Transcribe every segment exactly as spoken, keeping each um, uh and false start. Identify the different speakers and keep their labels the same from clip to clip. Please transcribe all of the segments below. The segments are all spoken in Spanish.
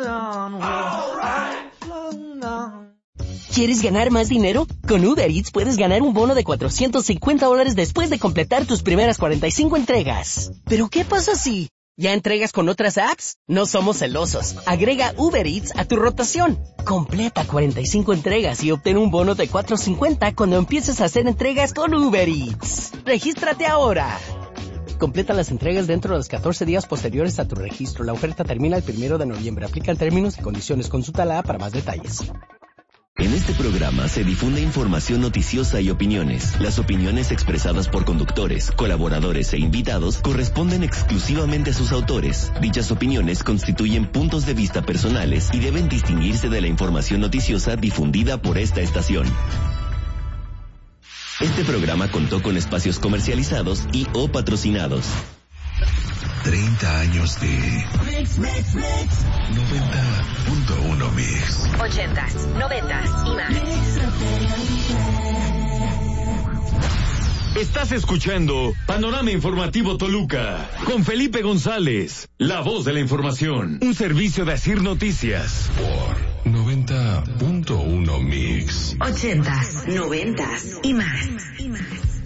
Speaker 1: ¿Quieres ganar más dinero? Con Uber Eats puedes ganar un bono de cuatrocientos cincuenta dólares después de completar tus primeras cuarenta y cinco entregas. ¿Pero qué pasa si ya entregas con otras apps? No somos celosos. Agrega Uber Eats a tu rotación. Completa cuarenta y cinco entregas y obtén un bono de cuatrocientos cincuenta cuando empieces a hacer entregas con Uber Eats. ¡Regístrate ahora! Completa las entregas dentro de los catorce días posteriores a tu registro. La oferta termina el primero de noviembre. Aplican términos y condiciones. Consulta la app para más detalles.
Speaker 2: En este programa se difunde información noticiosa y opiniones. Las opiniones expresadas por conductores, colaboradores e invitados corresponden exclusivamente a sus autores. Dichas opiniones constituyen puntos de vista personales y deben distinguirse de la información noticiosa difundida por esta estación. Este programa contó con espacios comercializados y o patrocinados.
Speaker 3: treinta años de Mix, Mix, Mix. noventa punto uno Mix.
Speaker 4: ochentas, noventas y más.
Speaker 5: Estás escuchando Panorama Informativo Toluca con Felipe González, la voz de la información. Un servicio de Asir Noticias.
Speaker 3: Por noventa punto uno Mix.
Speaker 4: ochentas, noventas y más. Y más.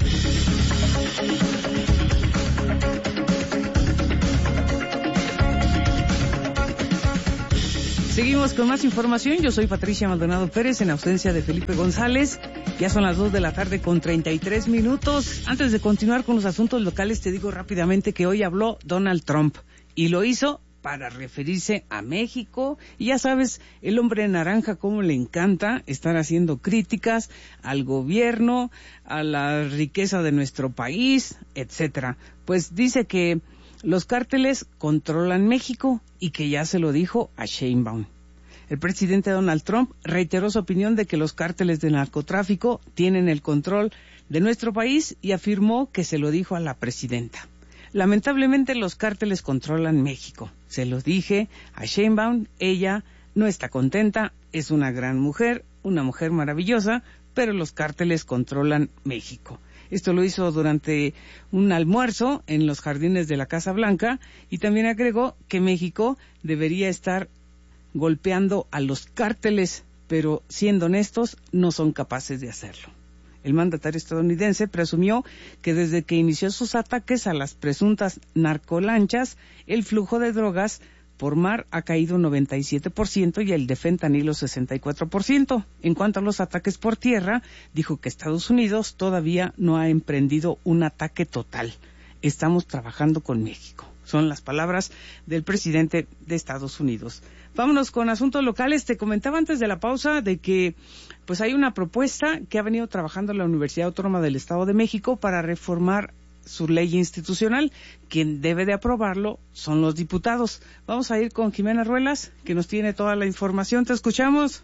Speaker 6: Seguimos con más información. Yo soy Patricia Maldonado Pérez en ausencia de Felipe González. Ya son las dos de la tarde con treinta y tres minutos. Antes de continuar con los asuntos locales, te digo rápidamente que hoy habló Donald Trump y lo hizo para referirse a México. Y ya sabes, el hombre naranja cómo le encanta estar haciendo críticas al gobierno, a la riqueza de nuestro país, etcétera. Pues dice que los cárteles controlan México y que ya se lo dijo a Sheinbaum. El presidente Donald Trump reiteró su opinión de que los cárteles de narcotráfico tienen el control de nuestro país y afirmó que se lo dijo a la presidenta. Lamentablemente los cárteles controlan México. Se lo dije a Sheinbaum, ella no está contenta, es una gran mujer, una mujer maravillosa, pero los cárteles controlan México. Esto lo hizo durante un almuerzo en los jardines de la Casa Blanca y también agregó que México debería estar golpeando a los cárteles, pero siendo honestos, no son capaces de hacerlo. El mandatario estadounidense presumió que desde que inició sus ataques a las presuntas narcolanchas, el flujo de drogas por mar ha caído un noventa y siete por ciento y el de fentanilo sesenta y cuatro por ciento. En cuanto a los ataques por tierra, dijo que Estados Unidos todavía no ha emprendido un ataque total. Estamos trabajando con México. Son las palabras del presidente de Estados Unidos. Vámonos con asuntos locales. Te comentaba antes de la pausa de que pues hay una propuesta que ha venido trabajando la Universidad Autónoma del Estado de México para reformar su ley institucional. Quien debe de aprobarlo son los diputados. Vamos a ir con Jimena Ruelas, que nos tiene toda la información. Te escuchamos.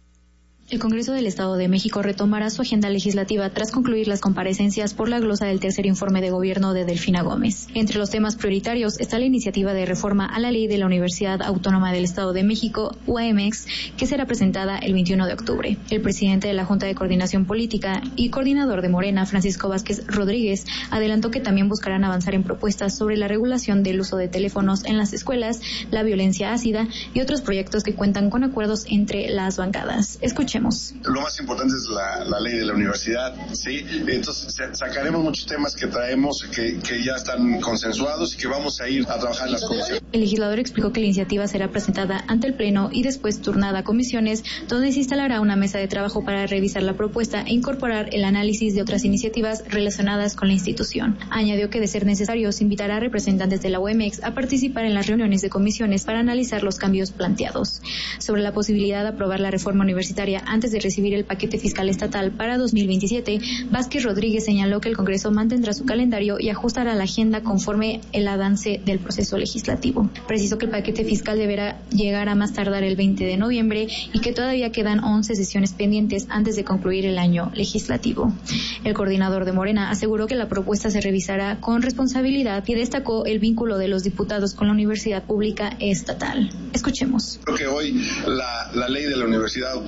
Speaker 7: El Congreso del Estado de México retomará su agenda legislativa tras concluir las comparecencias por la glosa del tercer informe de gobierno de Delfina Gómez. Entre los temas prioritarios está la iniciativa de reforma a la ley de la Universidad Autónoma del Estado de México, U A M X, que será presentada el veintiuno de octubre. El presidente de la Junta de Coordinación Política y coordinador de Morena, Francisco Vázquez Rodríguez, adelantó que también buscarán avanzar en propuestas sobre la regulación del uso de teléfonos en las escuelas, la violencia ácida y otros proyectos que cuentan con acuerdos entre las bancadas. Escuchemos.
Speaker 8: Lo más importante es la, la ley de la universidad, ¿sí? Entonces sacaremos muchos temas que traemos, que, que ya están consensuados y que vamos a ir a trabajar en las comisiones.
Speaker 7: El legislador explicó que la iniciativa será presentada ante el Pleno y después turnada a comisiones, donde se instalará una mesa de trabajo para revisar la propuesta e incorporar el análisis de otras iniciativas relacionadas con la institución. Añadió que de ser necesario se invitará a representantes de la U A M X a participar en las reuniones de comisiones para analizar los cambios planteados. Sobre la posibilidad de aprobar la reforma universitaria antes de recibir el paquete fiscal estatal para dos mil veintisiete, Vázquez Rodríguez señaló que el Congreso mantendrá su calendario y ajustará la agenda conforme el avance del proceso legislativo. Precisó que el paquete fiscal deberá llegar a más tardar el veinte de noviembre y que todavía quedan once sesiones pendientes antes de concluir el año legislativo. El coordinador de Morena aseguró que la propuesta se revisará con responsabilidad y destacó el vínculo de los diputados con la universidad pública estatal. Escuchemos.
Speaker 8: Creo que hoy la, la ley de la Universidad Autónoma del Estado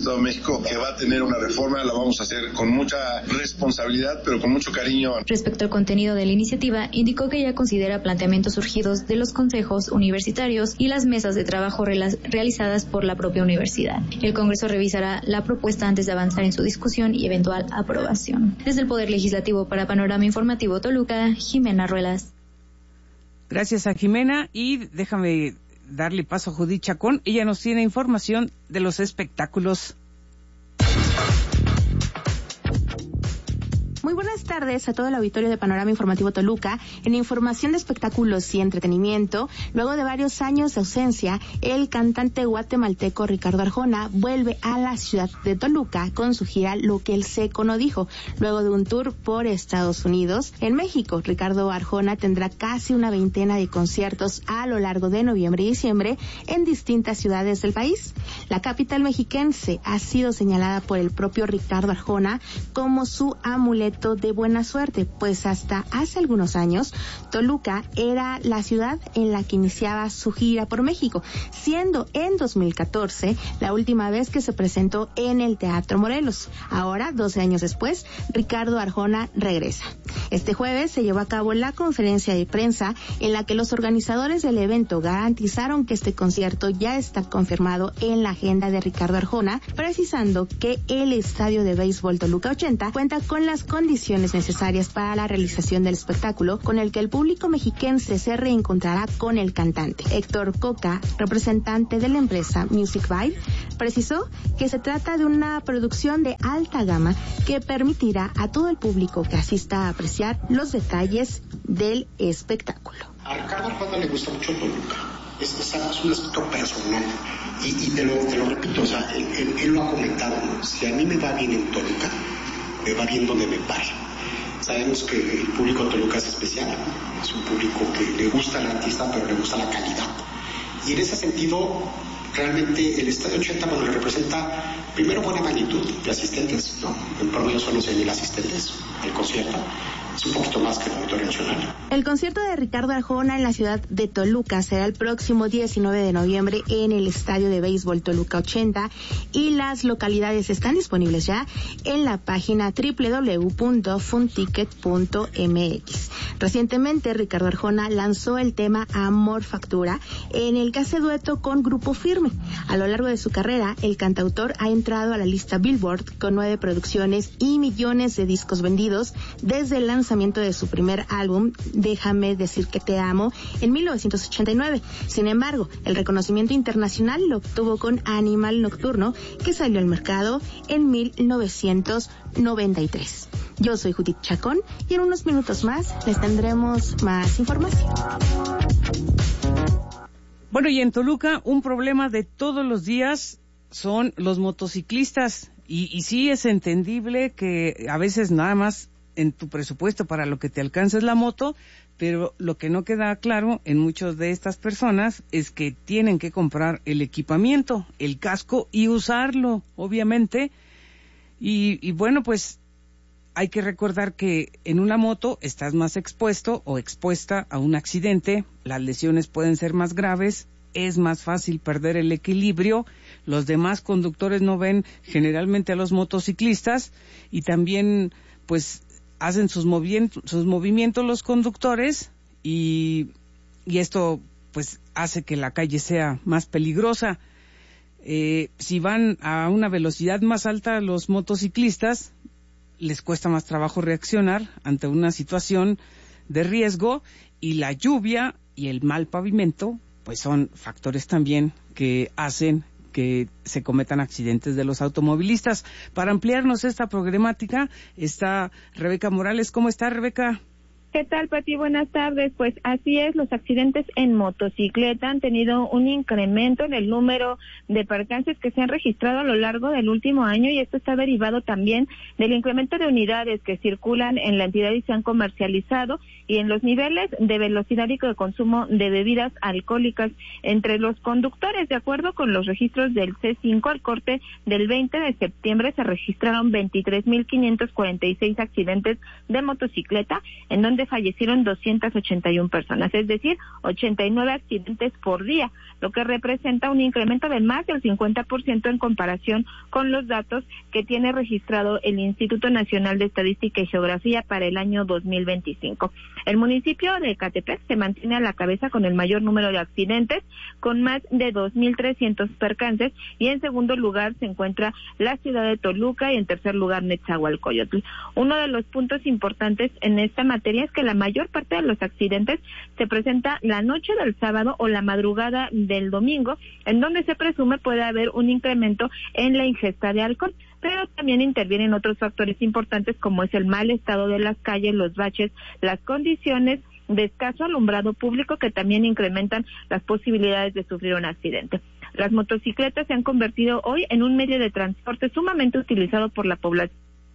Speaker 8: Estado de México, que va a tener una reforma, la vamos a hacer con mucha responsabilidad, pero con mucho cariño.
Speaker 7: Respecto al contenido de la iniciativa, indicó que ya considera planteamientos surgidos de los consejos universitarios y las mesas de trabajo realizadas por la propia universidad. El Congreso revisará la propuesta antes de avanzar en su discusión y eventual aprobación. Desde el Poder Legislativo para Panorama Informativo Toluca, Jimena Ruelas.
Speaker 6: Gracias a Jimena, y déjame darle paso a Judith Chacón. Ella nos tiene información de los espectáculos.
Speaker 9: Muy buenas tardes a todo el auditorio de Panorama Informativo Toluca. En información de espectáculos y entretenimiento, luego de varios años de ausencia, el cantante guatemalteco Ricardo Arjona vuelve a la ciudad de Toluca con su gira Lo que el seco no dijo, luego de un tour por Estados Unidos. En México, Ricardo Arjona tendrá casi una veintena de conciertos a lo largo de noviembre y diciembre en distintas ciudades del país. La capital mexiquense ha sido señalada por el propio Ricardo Arjona como su amuleto de buena suerte, pues hasta hace algunos años Toluca era la ciudad en la que iniciaba su gira por México, siendo en dos mil catorce la última vez que se presentó en el Teatro Morelos. Ahora, doce años después, Ricardo Arjona regresa. Este jueves se llevó a cabo la conferencia de prensa en la que los organizadores del evento garantizaron que este concierto ya está confirmado en la agenda de Ricardo Arjona, precisando que el estadio de béisbol Toluca ochenta cuenta con las condiciones necesarias para la realización del espectáculo, con el que el público mexiquense se reencontrará con el cantante. Héctor Coca, representante de la empresa Music Vibe, precisó que se trata de una producción de alta gama que permitirá a todo el público que asista a apreciar los detalles del espectáculo.
Speaker 10: A Ricardo Arjona le gusta mucho Toluca. Es, es, es un aspecto personal y, y te, lo, te lo repito, o sea, él, él, él lo ha comentado, ¿no? Si a mí me va bien en Toluca, me va bien donde me pare. Sabemos que el público de Toluca es especial, ¿no? Es un público que le gusta al artista, pero le gusta la calidad. Y en ese sentido, realmente el Estadio ochenta, bueno, le representa primero buena magnitud de asistentes, ¿no? En promedio son once mil asistentes al concierto. Es un poquito más que el Auditorio Nacional.
Speaker 9: El concierto de Ricardo Arjona en la ciudad de Toluca será el próximo diecinueve de noviembre en el estadio de béisbol Toluca ochenta, y las localidades están disponibles ya en la página doble u doble u doble u punto funticket punto m x. Recientemente, Ricardo Arjona lanzó el tema Amor Factura, en el que hace dueto con Grupo Firme. A lo largo de su carrera, el cantautor ha entrado a la lista Billboard con nueve producciones y millones de discos vendidos desde el lanzamiento de su primer álbum, Déjame decir que te amo, en mil novecientos ochenta y nueve. Sin embargo, el reconocimiento internacional lo obtuvo con Animal Nocturno, que salió al mercado en mil novecientos noventa y tres. Yo soy Judith Chacón y en unos minutos más les tendremos más información.
Speaker 6: Bueno, y en Toluca, un problema de todos los días son los motociclistas. Y, y sí es entendible que a veces nada más en tu presupuesto para lo que te alcanza es la moto, pero lo que no queda claro en muchas de estas personas es que tienen que comprar el equipamiento, el casco y usarlo, obviamente. Y, y bueno, pues hay que recordar que en una moto estás más expuesto o expuesta a un accidente, las lesiones pueden ser más graves, es más fácil perder el equilibrio, los demás conductores no ven generalmente a los motociclistas y también pues hacen sus movimientos, sus movimientos los conductores y, y esto pues hace que la calle sea más peligrosa. Eh, si van a una velocidad más alta los motociclistas, les cuesta más trabajo reaccionar ante una situación de riesgo, y la lluvia y el mal pavimento pues son factores también que hacen que se cometan accidentes de los automovilistas. Para ampliarnos esta problemática está Rebeca Morales. ¿Cómo está, Rebeca?
Speaker 11: ¿Qué tal, Pati? Buenas tardes. Pues así es, los accidentes en motocicleta han tenido un incremento en el número de percances que se han registrado a lo largo del último año, y esto está derivado también del incremento de unidades que circulan en la entidad y se han comercializado, y en los niveles de velocidad y de consumo de bebidas alcohólicas entre los conductores. De acuerdo con los registros del C cinco, al corte del veinte de septiembre se registraron veintitrés mil quinientos cuarenta y seis accidentes de motocicleta, en donde fallecieron doscientas ochenta y una personas, es decir, ochenta y nueve accidentes por día, lo que representa un incremento de más del cincuenta por ciento en comparación con los datos que tiene registrado el Instituto Nacional de Estadística y Geografía para el año dos mil veinticinco. El municipio de Ecatepec se mantiene a la cabeza con el mayor número de accidentes, con más de dos mil trescientos percances, y en segundo lugar se encuentra la ciudad de Toluca y en tercer lugar Nezahualcóyotl. Uno de los puntos importantes en esta materia es que la mayor parte de los accidentes se presenta la noche del sábado o la madrugada del domingo, en donde se presume puede haber un incremento en la ingesta de alcohol, pero también intervienen otros factores importantes como es el mal estado de las calles, los baches, las condiciones de escaso alumbrado público, que también incrementan las posibilidades de sufrir un accidente. Las motocicletas se han convertido hoy en un medio de transporte sumamente utilizado por la población,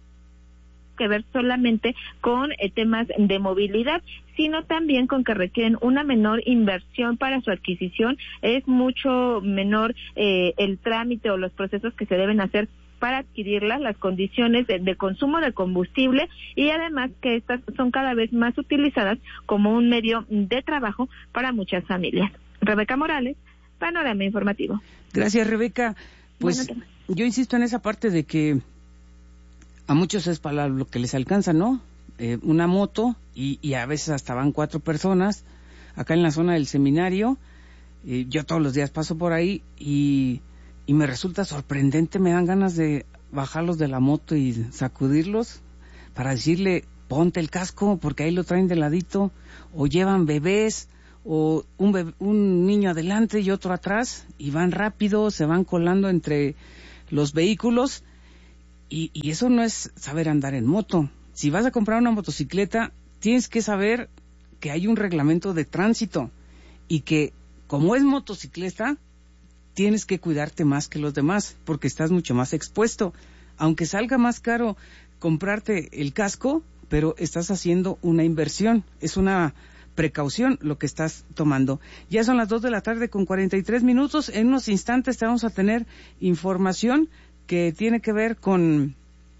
Speaker 11: que ver solamente con eh, temas de movilidad, sino también con que requieren una menor inversión para su adquisición. Es mucho menor eh, el trámite o los procesos que se deben hacer para adquirirlas, las condiciones de, de consumo de combustible, y además que estas son cada vez más utilizadas como un medio de trabajo para muchas familias. Rebeca Morales, Panorama Informativo.
Speaker 6: Gracias, Rebeca. Pues bueno, yo insisto en esa parte de que a muchos es para lo que les alcanza, ¿no? Eh, una moto y, y a veces hasta van cuatro personas. Acá en la zona del seminario, eh, yo todos los días paso por ahí y, y me resulta sorprendente, me dan ganas de bajarlos de la moto y sacudirlos para decirle, ponte el casco, porque ahí lo traen de ladito, o llevan bebés, o un, bebé, un niño adelante y otro atrás, y van rápido, se van colando entre los vehículos. Y, y eso no es saber andar en moto. Si vas a comprar una motocicleta, tienes que saber que hay un reglamento de tránsito y que, como es motocicleta, tienes que cuidarte más que los demás porque estás mucho más expuesto. Aunque salga más caro comprarte el casco, pero estás haciendo una inversión. Es una precaución lo que estás tomando. Ya son las dos de la tarde con cuarenta y tres minutos. En unos instantes te vamos a tener información que tiene que ver con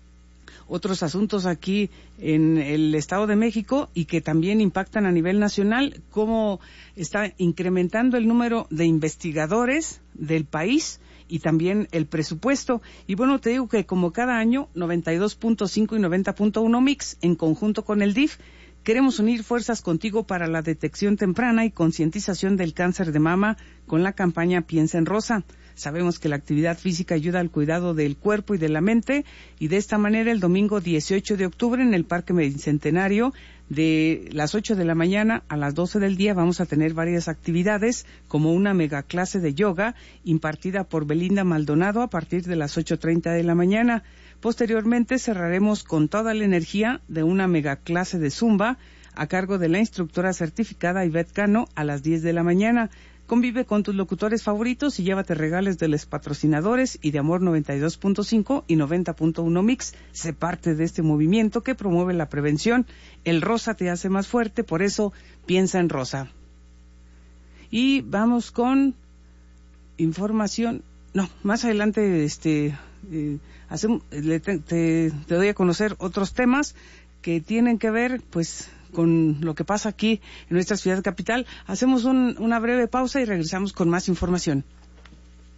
Speaker 6: otros asuntos aquí en el Estado de México y que también impactan a nivel nacional, cómo está incrementando el número de investigadores del país y también el presupuesto. Y bueno, te digo que como cada año, noventa y dos punto cinco y noventa punto uno Mix, en conjunto con el D I F, queremos unir fuerzas contigo para la detección temprana y concientización del cáncer de mama con la campaña Piensa en Rosa. Sabemos que la actividad física ayuda al cuidado del cuerpo y de la mente, y de esta manera el domingo dieciocho de octubre en el Parque Bicentenario, de las ocho de la mañana a las doce del día, vamos a tener varias actividades, como una mega clase de yoga impartida por Belinda Maldonado a partir de las ocho treinta de la mañana. Posteriormente cerraremos con toda la energía de una mega clase de zumba a cargo de la instructora certificada Ivette Cano a las diez de la mañana. Convive con tus locutores favoritos y llévate regales de los patrocinadores y de Amor noventa y dos punto cinco y noventa punto uno Mix. Sé parte de este movimiento que promueve la prevención. El rosa te hace más fuerte, por eso piensa en rosa. Y vamos con información. No, más adelante este eh, hacemos, le, te, te, te doy a conocer otros temas que tienen que ver, pues, con lo que pasa aquí en nuestra ciudad capital. Hacemos un, una breve pausa y regresamos con más información.